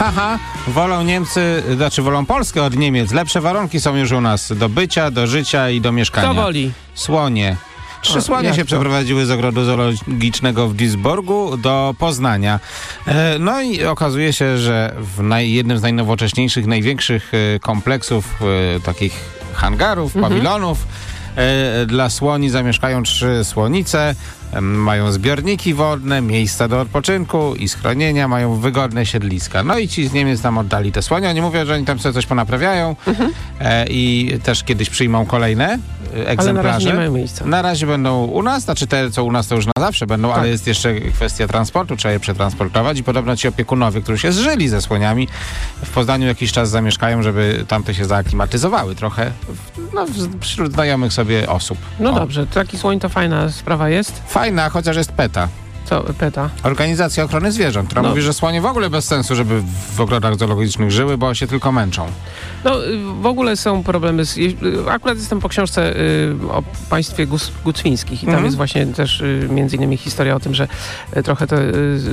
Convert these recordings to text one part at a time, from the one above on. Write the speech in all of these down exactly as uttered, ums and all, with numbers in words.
haha, wolą Niemcy, znaczy wolą Polskę od Niemiec. Lepsze warunki są już u nas do bycia, do życia i do mieszkania. Kto woli? Słonie. Trzy O, słonie jak się to? przeprowadziły z ogrodu zoologicznego w Duisburgu do Poznania. E, No i okazuje się, że w naj, jednym z najnowocześniejszych, największych e, kompleksów e, takich hangarów, Mhm. pawilonów e, dla słoni zamieszkają trzy słonice. E, Mają zbiorniki wodne, miejsca do odpoczynku i schronienia, mają wygodne siedliska. No i ci z Niemiec tam oddali te słonie. Oni mówią, że oni tam sobie coś ponaprawiają e, i też kiedyś przyjmą kolejne e, egzemplarze. Ale na razie nie mają miejsca. Na razie będą u nas, znaczy te, co u nas, to już na zawsze będą, Tak. ale jest jeszcze kwestia transportu, trzeba je przetransportować i podobno ci opiekunowie, którzy się zżyli ze słoniami, w Poznaniu jakiś czas zamieszkają, żeby tamte się zaaklimatyzowały trochę, w- no, w- wśród znajomych sobie osób. No O. dobrze, taki słoń to fajna sprawa jest. Fajna, chociaż jest PETA. Co, PETA? Organizacja Ochrony Zwierząt, która No. mówi, że słonie w ogóle bez sensu, żeby w ogrodach zoologicznych żyły, bo się tylko męczą. No y, w ogóle są problemy z... y, Akurat jestem po książce y, o państwie Gus- Gucwińskich i tam Mhm. jest właśnie też y, między innymi historia o tym, że y, trochę to, y,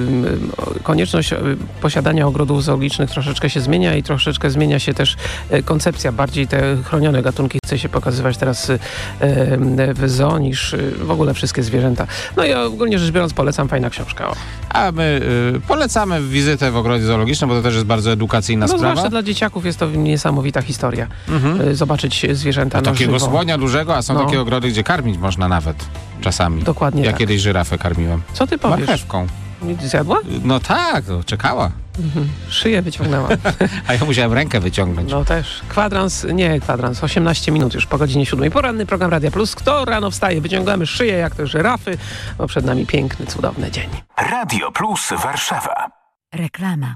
y, konieczność y, posiadania ogrodów zoologicznych troszeczkę się zmienia i troszeczkę zmienia się też y, koncepcja. Bardziej te chronione gatunki chce się pokazywać teraz y, y, w zoo niż y, w ogóle wszystkie zwierzęta. No i ogólnie rzecz biorąc polecam, fajna książka. O. A my y, polecamy wizytę w ogrodzie zoologicznym, bo to też jest bardzo edukacyjna No sprawa. zwłaszcza dla dzieciaków jest to niesamowita historia. Mhm. Y, Zobaczyć zwierzęta na Takiego żywo. słonia dużego, a są No. takie ogrody, gdzie karmić można nawet czasami. Dokładnie Ja tak. kiedyś żyrafę karmiłem. Co ty powiesz? Marchewką. Zjadła? No tak, no, czekała. Szyję wyciągnęła. A ja musiałem rękę wyciągnąć. No też. Kwadrans, nie kwadrans, osiemnaście minut już po godzinie siódmej. Poranny program Radia Plus. Kto rano wstaje? Wyciągamy szyję jak te żyrafy, bo przed nami piękny, cudowny dzień. Radio Plus Warszawa. Reklama.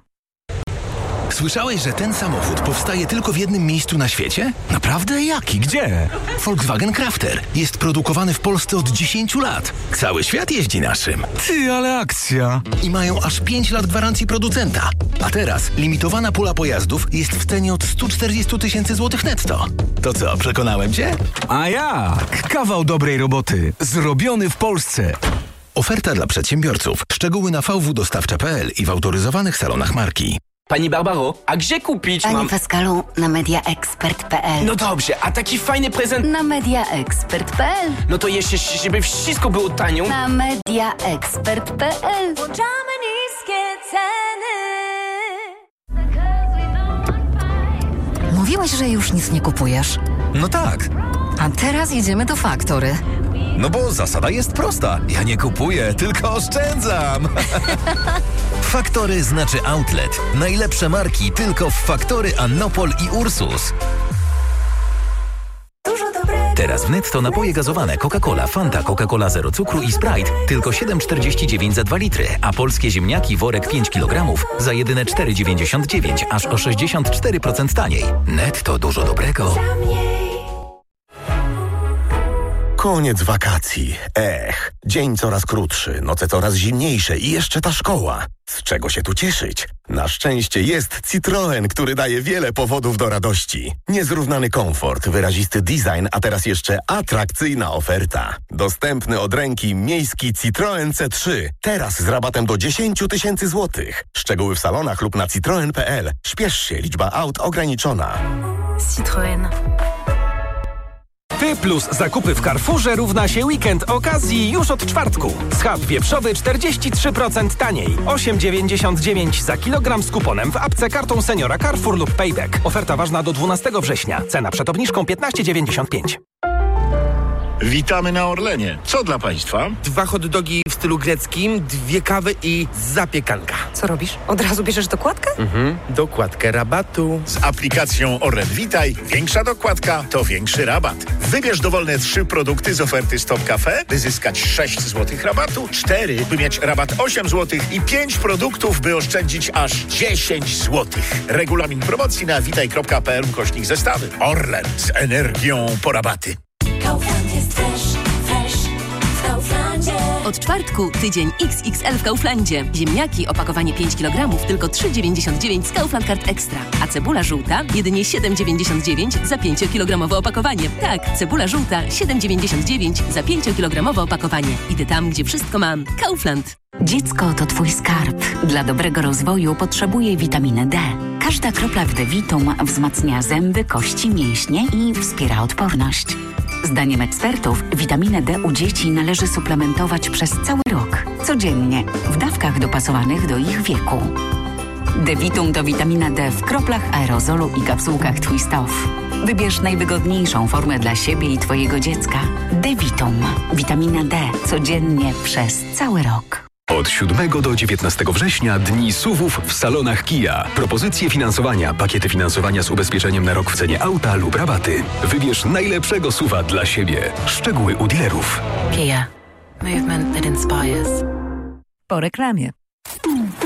Słyszałeś, że ten samochód powstaje tylko w jednym miejscu na świecie? Naprawdę? Jaki? Gdzie? Volkswagen Crafter. Jest produkowany w Polsce od dziesięciu lat. Cały świat jeździ naszym. Ty, ale akcja! I mają aż pięć lat gwarancji producenta. A teraz limitowana pula pojazdów jest w cenie od stu czterdziestu tysięcy złotych netto. To co, przekonałem cię? A jak? Kawał dobrej roboty. Zrobiony w Polsce. Oferta dla przedsiębiorców. Szczegóły na v w dostawcza kropka p l i w autoryzowanych salonach marki. Pani Barbaro, a gdzie kupić Panie mam... Pascalu, na mediaexpert kropka p l. No dobrze, a taki fajny prezent... Na mediaexpert kropka p l. No to jeszcze, żeby wszystko było tanio. Na mediaexpert kropka p l. Włączamy niskie ceny. Mówiłeś, że już nic nie kupujesz. No tak. A teraz idziemy do Faktory. No bo zasada jest prosta. Ja nie kupuję, tylko oszczędzam. Faktory znaczy outlet. Najlepsze marki tylko w Faktory, Annopol i Ursus. Dużo dobrego. Teraz w Netto napoje gazowane Coca-Cola, Fanta, Coca-Cola Zero Cukru i Sprite tylko siedem czterdzieści dziewięć za dwa litry, a polskie ziemniaki worek pięć kilogramów za jedyne cztery dziewięćdziesiąt dziewięć, aż o sześćdziesiąt cztery procent taniej. Netto dużo dobrego. Koniec wakacji. Ech, dzień coraz krótszy, noce coraz zimniejsze i jeszcze ta szkoła. Z czego się tu cieszyć? Na szczęście jest Citroen, który daje wiele powodów do radości. Niezrównany komfort, wyrazisty design, a teraz jeszcze atrakcyjna oferta. Dostępny od ręki miejski Citroen C trzy. Teraz z rabatem do dziesięć tysięcy złotych. Szczegóły w salonach lub na citroen kropka p l. Śpiesz się, liczba aut ograniczona. Citroen. Ty plus zakupy w Carrefourze równa się weekend okazji już od czwartku. Schab wieprzowy czterdzieści trzy procent taniej. osiem dziewięćdziesiąt dziewięć za kilogram z kuponem w apce kartą seniora Carrefour lub Payback. Oferta ważna do dwunastego września. Cena przed obniżką piętnaście dziewięćdziesiąt pięć. Witamy na Orlenie. Co dla Państwa? Dwa hot dogi w stylu greckim, dwie kawy i zapiekanka. Co robisz? Od razu bierzesz dokładkę? Mhm. Dokładkę rabatu. Z aplikacją Orlen Witaj większa dokładka to większy rabat. Wybierz dowolne trzy produkty z oferty Stop Cafe, by zyskać sześć złotych rabatu, cztery, by mieć rabat osiem złotych i pięć produktów, by oszczędzić aż dziesięć złotych. Regulamin promocji na witaj kropka p l ukośnik zestawy. Orlen z energią po rabaty. Kaufland jest fresh, fresh w Kauflandzie. Od czwartku tydzień iks iks el w Kauflandzie. Ziemniaki, opakowanie pięć kilogramów, tylko trzy dziewięćdziesiąt dziewięć z Kaufland Card Extra. A cebula żółta jedynie siedem dziewięćdziesiąt dziewięć za pięciokilogramowe opakowanie. Tak, cebula żółta siedem dziewięćdziesiąt dziewięć za pięciokilogramowe opakowanie. Idę tam, gdzie wszystko mam. Kaufland. Dziecko to twój skarb. Dla dobrego rozwoju potrzebuje witaminy D. Każda kropla w Devitum wzmacnia zęby, kości, mięśnie i wspiera odporność. Zdaniem ekspertów witaminę D u dzieci należy suplementować przez cały rok, codziennie, w dawkach dopasowanych do ich wieku. Devitum to witamina D w kroplach, aerozolu i kapsułkach Twist Off. Wybierz najwygodniejszą formę dla siebie i twojego dziecka. Devitum. Witamina D codziennie przez cały rok. Od siódmego do dziewiętnastego września dni S U V-ów w salonach Kia. Propozycje finansowania, pakiety finansowania z ubezpieczeniem na rok w cenie auta lub rabaty. Wybierz najlepszego S U V-a dla siebie. Szczegóły u dealerów. Kia. Movement that inspires. Po reklamie.